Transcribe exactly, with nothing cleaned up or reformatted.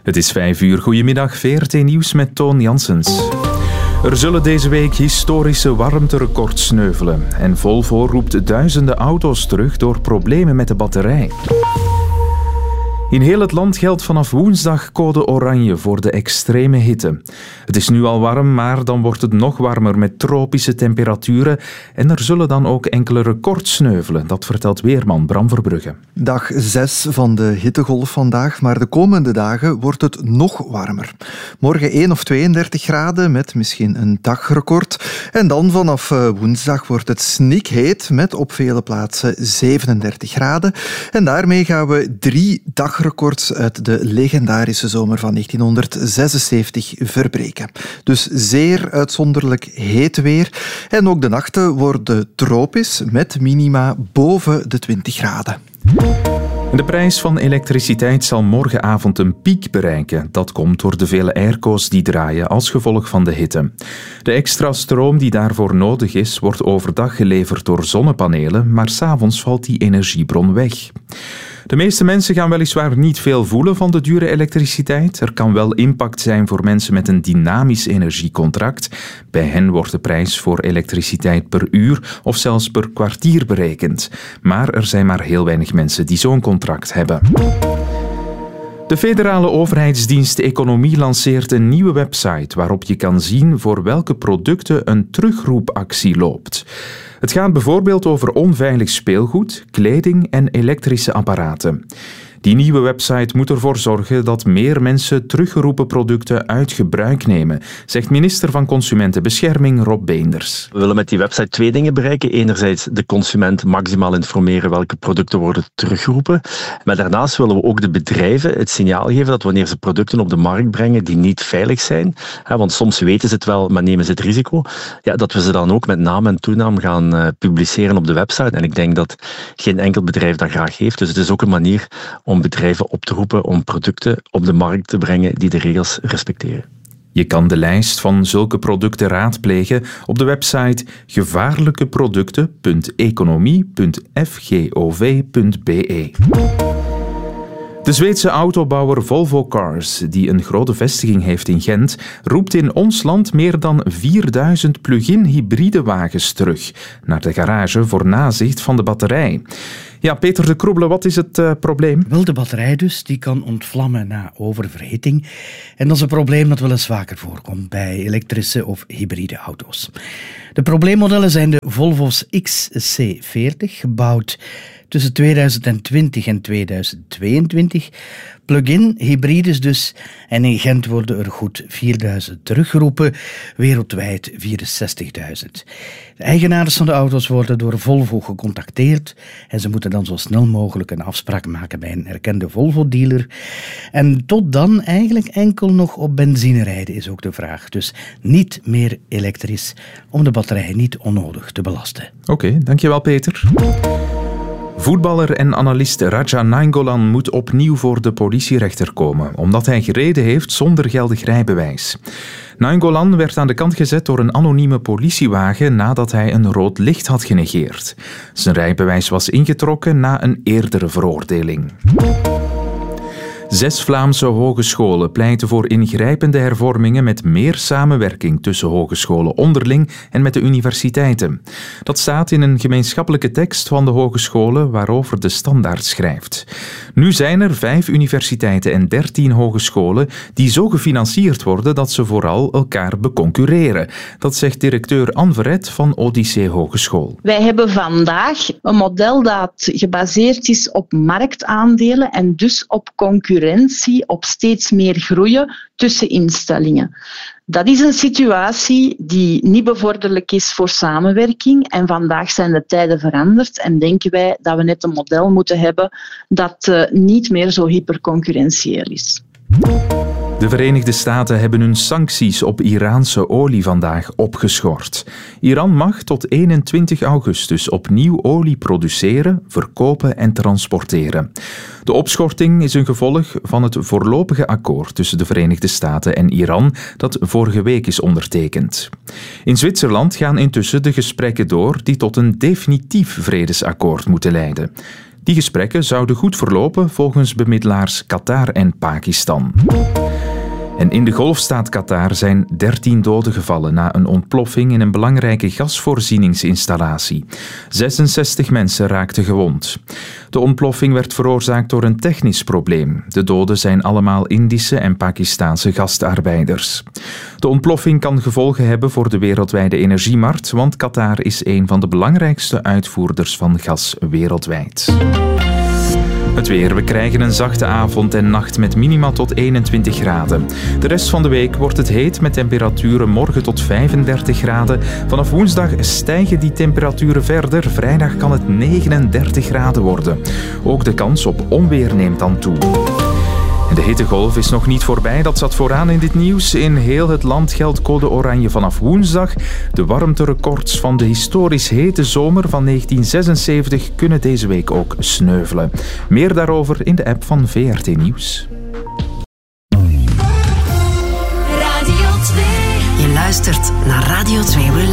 Het is vijf uur. Goedemiddag, V R T Nieuws met Toon Janssens. Er zullen deze week historische warmterecords sneuvelen. En Volvo roept duizenden auto's terug door problemen met de batterij. In heel het land geldt vanaf woensdag code oranje voor de extreme hitte. Het is nu al warm, maar dan wordt het nog warmer met tropische temperaturen. En er zullen dan ook enkele records sneuvelen. Dat vertelt weerman Bram Verbrugge. Dag zes van de hittegolf vandaag, maar de komende dagen wordt het nog warmer. Morgen één of tweeëndertig graden met misschien een dagrecord. En dan vanaf woensdag wordt het snikheet met op vele plaatsen zevenendertig graden. En daarmee gaan we drie dagrecords uit de legendarische zomer van negentienhonderdzesenzeventig verbreken. Dus zeer uitzonderlijk heet weer. En ook de nachten worden tropisch met minima boven de twintig graden. De prijs van elektriciteit zal morgenavond een piek bereiken. Dat komt door de vele airco's die draaien als gevolg van de hitte. De extra stroom die daarvoor nodig is, wordt overdag geleverd door zonnepanelen, maar 's avonds valt die energiebron weg. De meeste mensen gaan weliswaar niet veel voelen van de dure elektriciteit. Er kan wel impact zijn voor mensen met een dynamisch energiecontract. Bij hen wordt de prijs voor elektriciteit per uur of zelfs per kwartier berekend. Maar er zijn maar heel weinig mensen die zo'n contract hebben. De federale overheidsdienst Economie lanceert een nieuwe website waarop je kan zien voor welke producten een terugroepactie loopt. Het gaat bijvoorbeeld over onveilig speelgoed, kleding en elektrische apparaten. Die nieuwe website moet ervoor zorgen dat meer mensen teruggeroepen producten uit gebruik nemen, zegt minister van Consumentenbescherming Rob Beenders. We willen met die website twee dingen bereiken. Enerzijds de consument maximaal informeren welke producten worden teruggeroepen. Maar daarnaast willen we ook de bedrijven het signaal geven dat wanneer ze producten op de markt brengen die niet veilig zijn, want soms weten ze het wel, maar nemen ze het risico, ja, dat we ze dan ook met naam en toenaam gaan uh, publiceren op de website. En ik denk dat geen enkel bedrijf dat graag heeft. Dus het is ook een manier om om bedrijven op te roepen om producten op de markt te brengen die de regels respecteren. Je kan de lijst van zulke producten raadplegen op de website gevaarlijkeproducten punt economie punt f g o v punt b e. De Zweedse autobouwer Volvo Cars, die een grote vestiging heeft in Gent, roept in ons land meer dan vierduizend plug-in hybride wagens terug naar de garage voor nazicht van de batterij. Ja, Peter de Kroebele, wat is het uh, probleem? Wel, de batterij dus, die kan ontvlammen na oververhitting. En dat is een probleem dat wel eens vaker voorkomt bij elektrische of hybride auto's. De probleemmodellen zijn de Volvo's X C veertig, gebouwd tussen tweeduizend twintig en tweeduizend tweeëntwintig. Plug-in hybrides dus. En in Gent worden er goed vierduizend teruggeroepen, wereldwijd vierenzestigduizend. De eigenaars van de auto's worden door Volvo gecontacteerd en ze moeten dan zo snel mogelijk een afspraak maken bij een erkende Volvo-dealer. En tot dan eigenlijk enkel nog op benzine rijden is ook de vraag. Dus niet meer elektrisch om de batterij niet onnodig te belasten. Oké, okay, dankjewel Peter. Voetballer en analist Radja Nainggolan moet opnieuw voor de politierechter komen, omdat hij gereden heeft zonder geldig rijbewijs. Nainggolan werd aan de kant gezet door een anonieme politiewagen nadat hij een rood licht had genegeerd. Zijn rijbewijs was ingetrokken na een eerdere veroordeling. Zes Vlaamse hogescholen pleiten voor ingrijpende hervormingen met meer samenwerking tussen hogescholen onderling en met de universiteiten. Dat staat in een gemeenschappelijke tekst van de hogescholen waarover de Standaard schrijft. Nu zijn er vijf universiteiten en dertien hogescholen die zo gefinancierd worden dat ze vooral elkaar beconcurreren. Dat zegt directeur Anne Verret van Odyssee Hogeschool. Wij hebben vandaag een model dat gebaseerd is op marktaandelen en dus op concurrentie, op steeds meer groeien tussen instellingen. Dat is een situatie die niet bevorderlijk is voor samenwerking en vandaag zijn de tijden veranderd en denken wij dat we net een model moeten hebben dat uh, niet meer zo hyperconcurrentieel is. De Verenigde Staten hebben hun sancties op Iraanse olie vandaag opgeschort. Iran mag tot eenentwintig augustus opnieuw olie produceren, verkopen en transporteren. De opschorting is een gevolg van het voorlopige akkoord tussen de Verenigde Staten en Iran dat vorige week is ondertekend. In Zwitserland gaan intussen de gesprekken door die tot een definitief vredesakkoord moeten leiden. Die gesprekken zouden goed verlopen volgens bemiddelaars Qatar en Pakistan. En in de golfstaat Qatar zijn dertien doden gevallen na een ontploffing in een belangrijke gasvoorzieningsinstallatie. zesenzestig mensen raakten gewond. De ontploffing werd veroorzaakt door een technisch probleem. De doden zijn allemaal Indische en Pakistaanse gastarbeiders. De ontploffing kan gevolgen hebben voor de wereldwijde energiemarkt, want Qatar is een van de belangrijkste uitvoerders van gas wereldwijd. Het weer. We krijgen een zachte avond en nacht met minima tot eenentwintig graden. De rest van de week wordt het heet met temperaturen morgen tot vijfendertig graden. Vanaf woensdag stijgen die temperaturen verder. Vrijdag kan het negenendertig graden worden. Ook de kans op onweer neemt dan toe. De hittegolf is nog niet voorbij, dat zat vooraan in dit nieuws. In heel het land geldt code oranje vanaf woensdag. De warmterecords van de historisch hete zomer van negentien zesenzeventig kunnen deze week ook sneuvelen. Meer daarover in de app van V R T Nieuws. Radio twee. Je luistert naar Radio twee Relax.